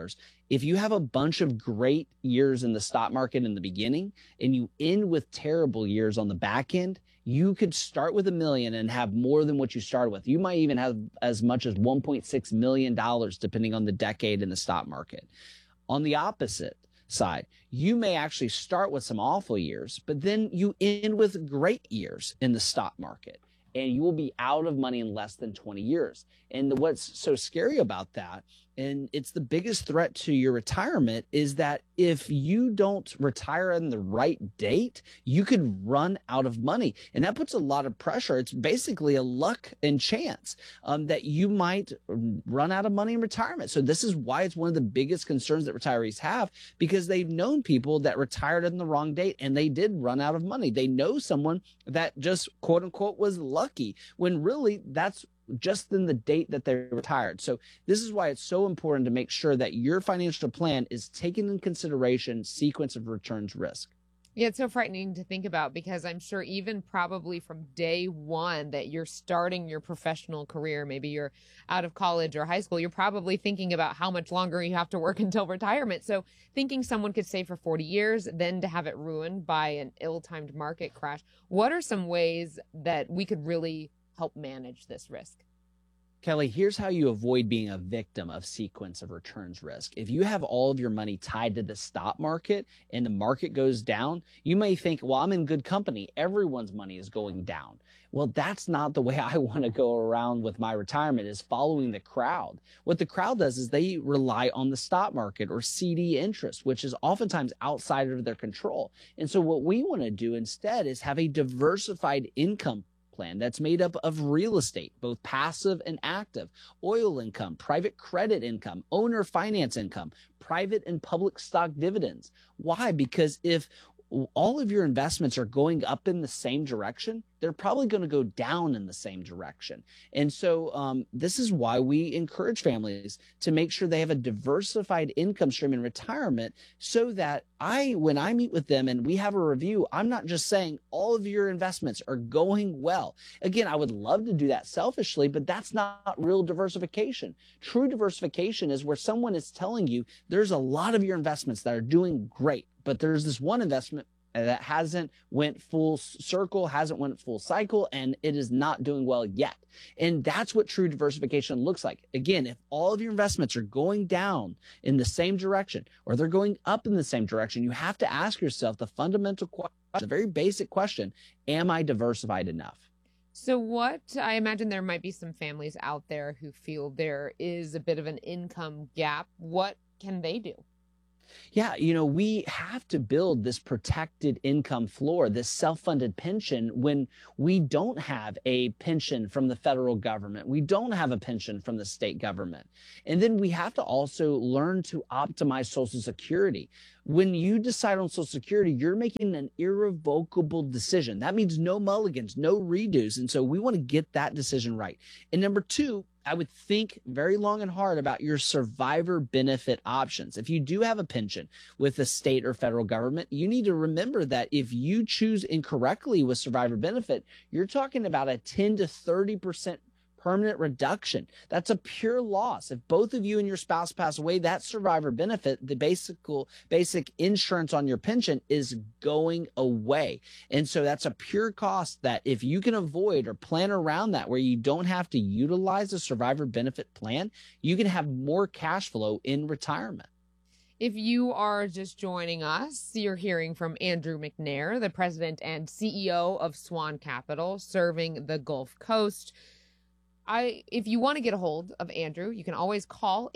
if you have a bunch of great years in the stock market in the beginning and you end with terrible years on the back end, you could start with $1 million and have more than what you started with. You might even have as much as $1.6 million, depending on the decade in the stock market. On the opposite side, you may actually start with some awful years, but then you end with great years in the stock market, and you will be out of money in less than 20 years. And what's so scary about that, and it's the biggest threat to your retirement, is that if you don't retire on the right date, you could run out of money. And that puts a lot of pressure. It's basically a luck and chance that you might run out of money in retirement. So this is why it's one of the biggest concerns that retirees have, because they've known people that retired on the wrong date and they did run out of money. They know someone that just quote unquote was lucky, when really that's just in the date that they retired. So this is why it's so important to make sure that your financial plan is taking in consideration sequence of returns risk. Yeah, it's so frightening to think about, because I'm sure even probably from day one that you're starting your professional career, maybe you're out of college or high school, you're probably thinking about how much longer you have to work until retirement. So thinking someone could save for 40 years, then to have it ruined by an ill-timed market crash. What are some ways that we could really help manage this risk? Kelly, here's how you avoid being a victim of sequence of returns risk. If you have all of your money tied to the stock market and the market goes down, you may think, well, I'm in good company. Everyone's money is going down. Well, that's not the way I want to go around with my retirement, is following the crowd. What the crowd does is they rely on the stock market or CD interest, which is oftentimes outside of their control. And so what we want to do instead is have a diversified income plan that's made up of real estate, both passive and active, oil income, private credit income, owner finance income, private and public stock dividends. Why? Because if all of your investments are going up in the same direction, they're probably going to go down in the same direction. And so this is why we encourage families to make sure they have a diversified income stream in retirement, so that when I meet with them and we have a review, I'm not just saying all of your investments are going well. Again, I would love to do that selfishly, but that's not real diversification. True diversification is where someone is telling you there's a lot of your investments that are doing great, but there's this one investment that hasn't went full circle, hasn't went full cycle, and it is not doing well yet. And that's what true diversification looks like. Again, if all of your investments are going down in the same direction or they're going up in the same direction, you have to ask yourself the fundamental question, the very basic question, am I diversified enough? So I imagine there might be some families out there who feel there is a bit of an income gap. What can they do? Yeah, we have to build this protected income floor, this self-funded pension when we don't have a pension from the federal government. We don't have a pension from the state government. And then we have to also learn to optimize Social Security. When you decide on Social Security, you're making an irrevocable decision. That means no mulligans, no redos. And so we want to get that decision right. And number two, I would think very long and hard about your survivor benefit options. If you do have a pension with the state or federal government, you need to remember that if you choose incorrectly with survivor benefit, you're talking about a 10 to 30% permanent reduction. That's a pure loss. If both of you and your spouse pass away, that survivor benefit, the basic insurance on your pension, is going away. And so that's a pure cost that if you can avoid or plan around that, where you don't have to utilize a survivor benefit plan, you can have more cash flow in retirement. If you are just joining us, you're hearing from Andrew McNair, the president and CEO of Swan Capital, serving the Gulf Coast. If you want to get a hold of Andrew, you can always call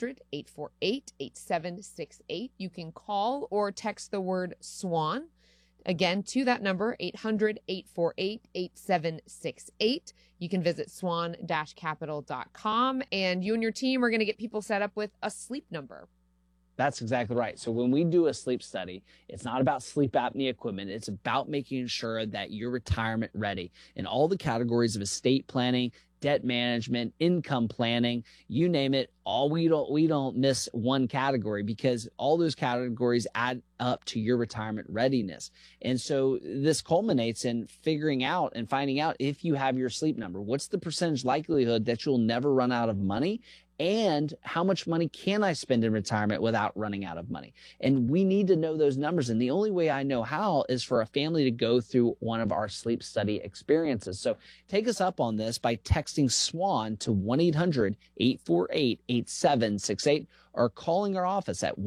800-848-8768. You can call or text the word SWAN, again, to that number, 800-848-8768. You can visit swan-capital.com, and you and your team are going to get people set up with a sleep number. That's exactly right. So when we do a sleep study, it's not about sleep apnea equipment. It's about making sure that you're retirement ready in all the categories of estate planning, debt management, income planning, you name it. We don't miss one category, because all those categories add up to your retirement readiness. And so this culminates in figuring out and finding out if you have your sleep number. What's the percentage likelihood that you'll never run out of money? And how much money can I spend in retirement without running out of money? And we need to know those numbers. And the only way I know how is for a family to go through one of our sleep study experiences. So take us up on this by texting SWAN to 1-800-848-8768 or calling our office at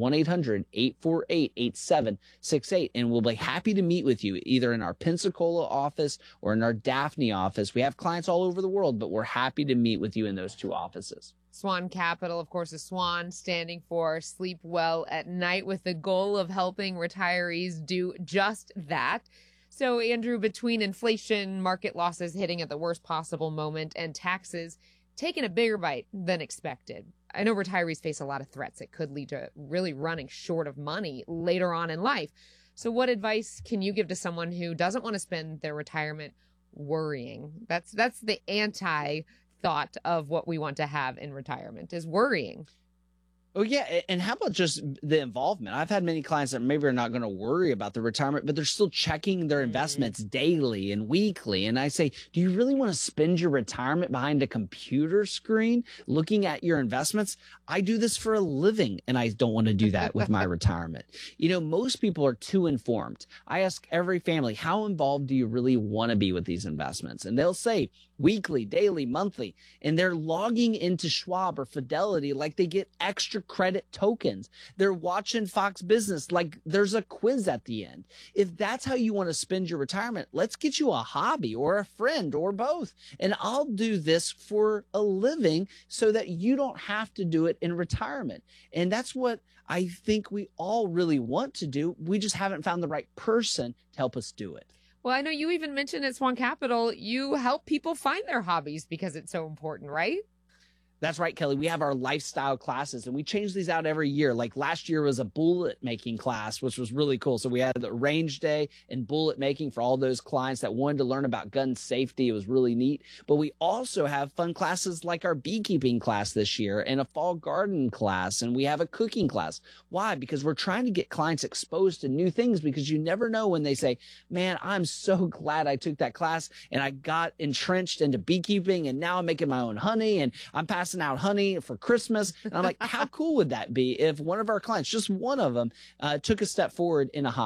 1-800-848-8768. And we'll be happy to meet with you either in our Pensacola office or in our Daphne office. We have clients all over the world, but we're happy to meet with you in those two offices. Swan Capital, of course, is SWAN, standing for Sleep Well at Night, with the goal of helping retirees do just that. So, Andrew, between inflation, market losses hitting at the worst possible moment, and taxes taking a bigger bite than expected, I know retirees face a lot of threats that could lead to really running short of money later on in life. So what advice can you give to someone who doesn't want to spend their retirement worrying? That's the anti-thought of what we want to have in retirement, is worrying. Oh, yeah. And how about just the involvement? I've had many clients that maybe are not going to worry about the retirement, but they're still checking their investments daily and weekly. And I say, do you really want to spend your retirement behind a computer screen looking at your investments? I do this for a living, and I don't want to do that with my retirement. Most people are too informed. I ask every family, how involved do you really want to be with these investments? And they'll say weekly, daily, monthly, and they're logging into Schwab or Fidelity like they get extra credit tokens. They're watching Fox Business like there's a quiz at the end. If that's how you want to spend your retirement, let's get you a hobby or a friend or both. And I'll do this for a living so that you don't have to do it in retirement. And that's what I think we all really want to do. We just haven't found the right person to help us do it. Well, I know you even mentioned at Swan Capital, you help people find their hobbies because it's so important, right? That's right, Kelly. We have our lifestyle classes, and we change these out every year. Like last year was a bullet making class, which was really cool. So we had the range day and bullet making for all those clients that wanted to learn about gun safety. It was really neat. But we also have fun classes like our beekeeping class this year and a fall garden class, and we have a cooking class. Why? Because we're trying to get clients exposed to new things, because you never know when they say, man, I'm so glad I took that class and I got entrenched into beekeeping, and now I'm making my own honey and I'm passing out honey for Christmas. And I'm like, how cool would that be if one of our clients, just one of them, took a step forward in a hobby?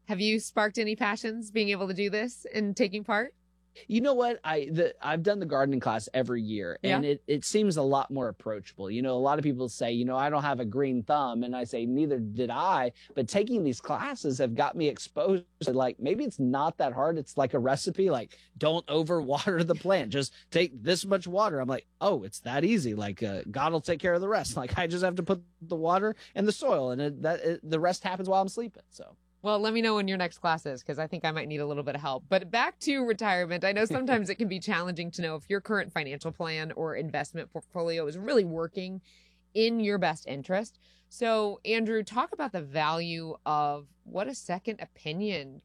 Have you sparked any passions being able to do this and taking part? You know what? I've done the gardening class every year, and it seems a lot more approachable. You know, a lot of people say, you know, I don't have a green thumb, and I say, neither did I. But taking these classes have got me exposed to, like, maybe it's not that hard. It's like a recipe, like, don't overwater the plant. Just take this much water. I'm like, oh, it's that easy. Like, God will take care of the rest. Like, I just have to put the water and the soil, and the rest happens while I'm sleeping. So. Well, let me know when your next class is, because I think I might need a little bit of help. But back to retirement. I know sometimes it can be challenging to know if your current financial plan or investment portfolio is really working in your best interest. So, Andrew, talk about the value of what a second opinion